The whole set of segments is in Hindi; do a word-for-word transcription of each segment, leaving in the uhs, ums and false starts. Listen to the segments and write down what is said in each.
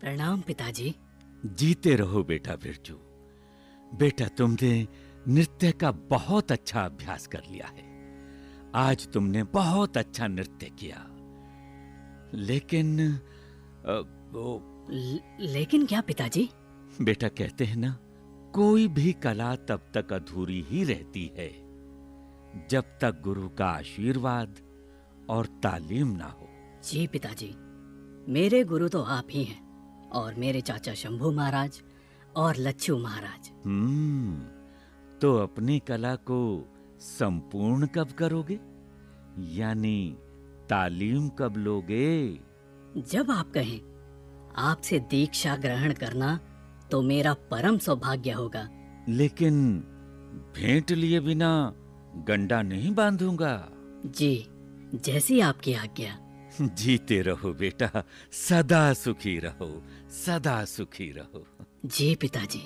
प्रणाम पिताजी। जीते रहो बेटा बिरजू। बेटा, तुमने नृत्य का बहुत अच्छा अभ्यास कर लिया है। आज तुमने बहुत अच्छा नृत्य किया। लेकिन अ, वो ल, लेकिन क्या पिताजी? बेटा, कहते हैं ना, कोई भी कला तब तक अधूरी ही रहती है जब तक गुरु का आशीर्वाद और तालीम ना हो। जी पिताजी, मेरे गुरु तो आप ही हैं और मेरे चाचा शंभू महाराज और लच्छू महाराज। हम्म तो अपनी कला को संपूर्ण कब करोगे? यानी तालीम कब लोगे? जब आप कहें। आपसे दीक्षा ग्रहण करना तो मेरा परम सौभाग्य होगा। लेकिन भेंट लिए बिना गंडा नहीं बांधूंगा। जी, जैसी आपकी आज्ञा। जीते रहो बेटा, सदा सुखी रहो, सदा सुखी रहो। जी पिताजी।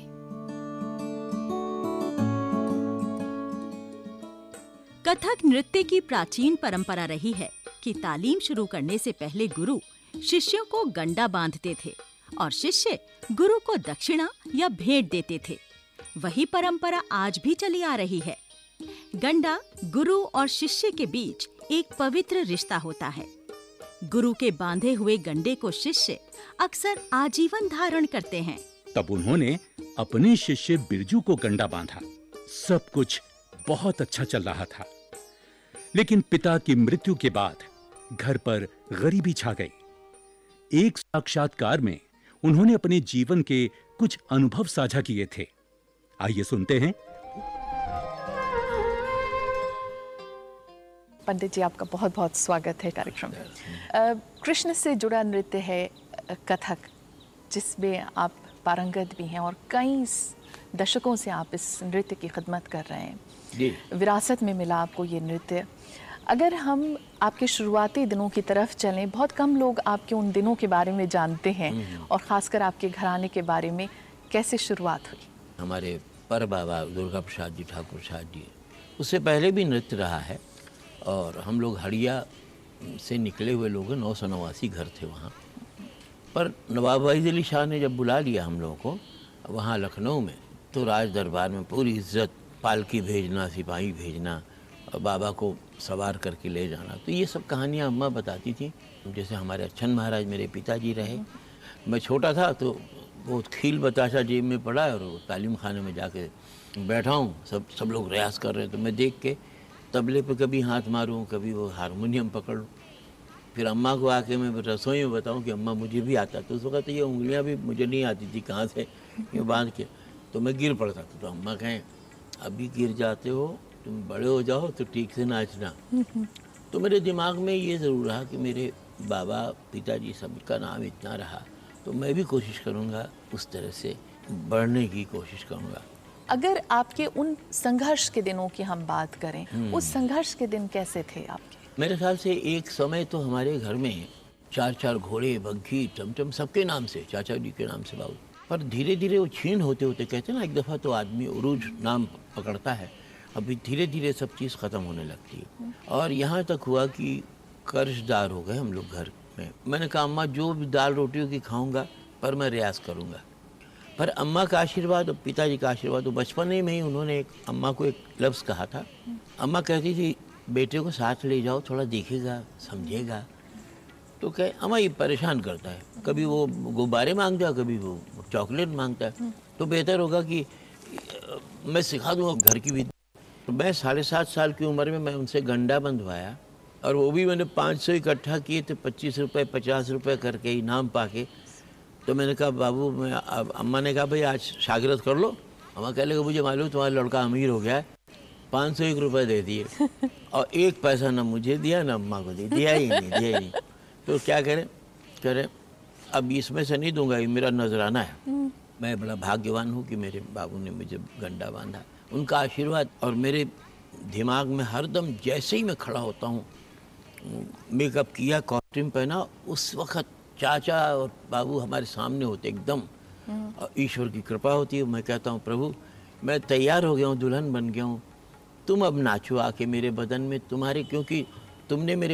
कथक नृत्य की प्राचीन परंपरा रही है कि तालीम शुरू करने से पहले गुरु शिष्यों को गंडा बांधते थे और शिष्य गुरु को दक्षिणा या भेंट देते थे। वही परंपरा आज भी चली आ रही है। गंडा गुरु और शिष्य के बीच एक पवित्र रिश्ता होता है। गुरु के बांधे हुए गंडे को शिष्य अक्सर आजीवन धारण करते हैं। तब उन्होंने अपने शिष्य बिरजू को गंडा बांधा। सब कुछ बहुत अच्छा चल रहा था, लेकिन पिता की मृत्यु के बाद घर पर गरीबी छा गई। एक साक्षात्कार में उन्होंने अपने जीवन के कुछ अनुभव साझा किए थे। आइए सुनते हैं। पंडित जी, आपका बहुत बहुत स्वागत है कार्यक्रम में। कृष्ण से जुड़ा नृत्य है कथक, जिसमें आप पारंगत भी हैं और कई दशकों से आप इस नृत्य की खिदमत कर रहे हैं। जी। विरासत में मिला आपको ये नृत्य। अगर हम आपके शुरुआती दिनों की तरफ चलें, बहुत कम लोग आपके उन दिनों के बारे में जानते हैं और ख़ासकर आपके घराने के बारे में। कैसे शुरुआत हुई? हमारे पर बाबा दुर्गा प्रसाद जी ठाकुर साहब जी, उससे पहले भी नृत्य रहा है और हम लोग हड़िया से निकले हुए लोग हैं। नौ सौ नवासी घर थे वहाँ पर। नवाब वाइद अली शाह ने जब बुला लिया हम लोगों को वहाँ लखनऊ में, तो राज दरबार में पूरी इज्जत, पालकी भेजना, सिपाही भेजना और बाबा को सवार करके ले जाना। तो ये सब कहानियाँ अम्मा बताती थी। जैसे हमारे अच्छन महाराज मेरे पिताजी रहे। मैं छोटा था तो वो खील बताशा जेब में पड़ा और वो तालीम खाने में जाके बैठा हूँ, सब सब लोग रियाज कर रहे हैं, तो मैं देख के तबले पे कभी हाथ मारूं, कभी वो हारमोनियम पकड़ूं। फिर अम्मा को आके मैं रसोई में बताऊं कि अम्मा मुझे भी आता। तो उस वक्त ये उंगलियां भी मुझे नहीं आती थी कहाँ से ये बांध के, तो मैं गिर पड़ता था। तो अम्मा कहें, अभी गिर जाते हो, तुम बड़े हो जाओ तो ठीक से नाचना। तो मेरे दिमाग में ये ज़रूर रहा कि मेरे बाबा पिताजी सबका नाम इतना रहा, तो मैं भी कोशिश करूँगा उस तरह से बढ़ने की कोशिश करूँगा। अगर आपके उन संघर्ष के दिनों की हम बात करें, उस संघर्ष के दिन कैसे थे आपके? मेरे ख्याल से एक समय तो हमारे घर में चार चार घोड़े, बग्घी, टमटम सबके नाम से, चाचा जी के नाम से बाबू। पर धीरे धीरे वो छीन होते होते, कहते हैं ना, एक दफ़ा तो आदमी उरूज नाम पकड़ता है, अभी धीरे धीरे सब चीज़ ख़त्म होने लगती है। और यहाँ तक हुआ कि कर्जदार हो गए हम लोग घर में। मैंने कहा, अम्मा जो भी दाल रोटियों की खाऊँगा पर मैं रियाज करूँगा। पर अम्मा का आशीर्वाद और पिताजी का आशीर्वाद, तो बचपन में ही उन्होंने एक अम्मा को एक लफ्ज़ कहा था। अम्मा कहती थी, बेटे को साथ ले जाओ, थोड़ा देखेगा, समझेगा। तो कहे, अम्मा ये परेशान करता है, कभी वो गुब्बारे मांगता है, कभी वो चॉकलेट मांगता है, तो बेहतर होगा कि मैं सिखा दूँगा घर की भी। तो मैं साढ़े सात साल की उम्र में मैं उनसे गंडा बंधवाया और वो भी मैंने पाँच सौ इकट्ठा किए थे, पच्चीस रुपये पचास रुपये करके इनाम पा के। तो मैंने कहा, बाबू मैं, अब अम्मा ने कहा, भाई आज शागिर्द कर लो। अम्मा कह लगा, मुझे मालूम तुम्हारा लड़का अमीर हो गया है। पाँच सौ एक रुपये दे दिए और एक पैसा ना मुझे दिया ना अम्मा को, दे दिया ही नहीं, दिया ही नहीं। तो क्या करें करें अब इसमें से नहीं दूंगा, ये मेरा नजराना है। मैं बड़ा भाग्यवान हूँ कि मेरे बाबू ने मुझे गंडा बांधा, उनका आशीर्वाद। और मेरे दिमाग में हरदम जैसे ही मैं खड़ा होता हूँ, मेकअप किया, कॉस्ट्यूम पहना, उस वक्त चाचा और बाबू हमारे सामने होते एकदम, और ईश्वर की कृपा होती है। मैं कहता हूँ, प्रभु मैं तैयार हो गया हूँ, दुल्हन बन गया हूँ, तुम अब नाचो आके मेरे बदन में, तुम्हारे, क्योंकि तुमने मेरे